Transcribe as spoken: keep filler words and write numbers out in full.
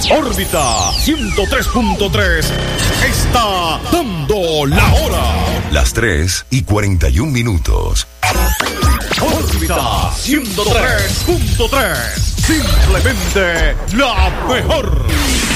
Órbita ciento tres punto tres está dando la hora. Las tres y cuarenta y un minutos. Órbita ciento tres punto tres. Simplemente la mejor.